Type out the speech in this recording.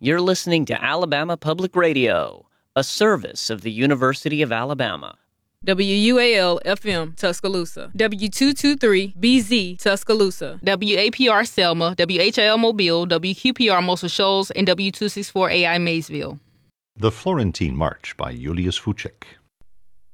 You're listening to Alabama Public Radio, a service of the University of Alabama. WUAL-FM, Tuscaloosa. W223-BZ, Tuscaloosa. WAPR Selma, WHIL Mobile, WQPR Muscle Shoals, and W264AI Maysville. The Florentine March by Julius Fučík.